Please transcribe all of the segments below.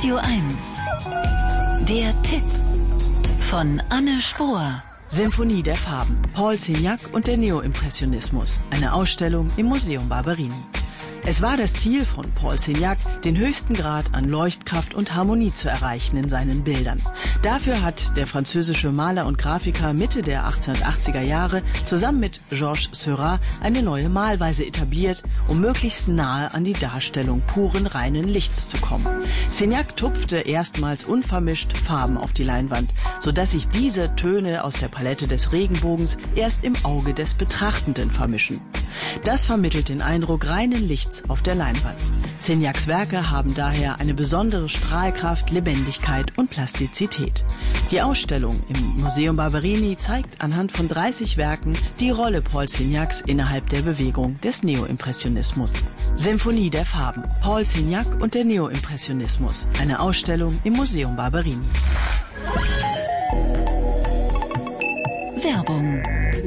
Radio 1. Der Tipp von Anne Spohr. Symphonie der Farben, Paul Signac und der Neoimpressionismus. Eine Ausstellung im Museum Barberini. Es war das Ziel von Paul Signac, den höchsten Grad an Leuchtkraft und Harmonie zu erreichen in seinen Bildern. Dafür hat der französische Maler und Grafiker Mitte der 1880er Jahre zusammen mit Georges Seurat eine neue Malweise etabliert, um möglichst nahe an die Darstellung puren, reinen Lichts zu kommen. Signac tupfte erstmals unvermischt Farben auf die Leinwand, sodass sich diese Töne aus der Palette des Regenbogens erst im Auge des Betrachtenden vermischen. Das vermittelt den Eindruck reinen Lichts auf der Leinwand. Signacs Werke haben daher eine besondere Strahlkraft, Lebendigkeit und Plastizität. Die Ausstellung im Museum Barberini zeigt anhand von 30 Werken die Rolle Paul Signacs innerhalb der Bewegung des Neoimpressionismus. Symphonie der Farben, Paul Signac und der Neoimpressionismus. Eine Ausstellung im Museum Barberini. Werbung.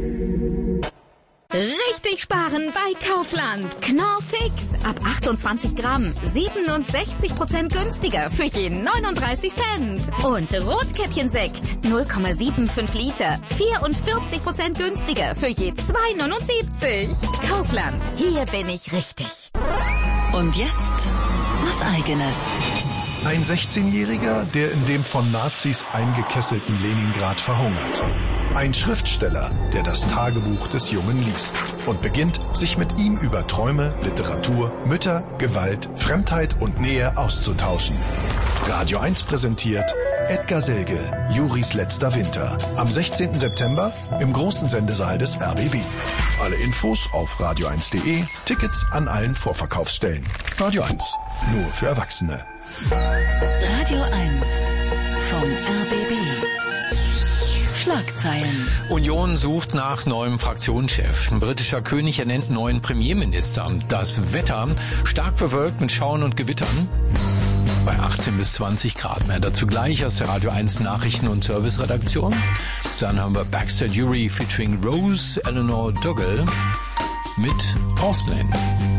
Richtig sparen bei Kaufland. Knorr-Fix. Ab 28 Gramm. 67% günstiger für je 39 Cent. Und Rotkäppchensekt. 0,75 Liter. 44% günstiger für je 2,79. Kaufland. Hier bin ich richtig. Und jetzt was Eigenes. Ein 16-Jähriger, der in dem von Nazis eingekesselten Leningrad verhungert. Ein Schriftsteller, der das Tagebuch des Jungen liest und beginnt, sich mit ihm über Träume, Literatur, Mütter, Gewalt, Fremdheit und Nähe auszutauschen. Radio 1 präsentiert Edgar Selge, Juris letzter Winter. Am 16. September im großen Sendesaal des RBB. Alle Infos auf radio1.de, Tickets an allen Vorverkaufsstellen. Radio 1, nur für Erwachsene. Radio 1 vom RBB. Schlagzeilen. Union sucht nach neuem Fraktionschef. Ein britischer König ernennt neuen Premierminister. Das Wetter stark bewölkt mit Schauern und Gewittern bei 18 bis 20 Grad. Mehr dazu gleich aus der Radio 1 Nachrichten- und Serviceredaktion. Dann haben wir Baxter Dury featuring Rose Eleanor Dougal mit Porcelain.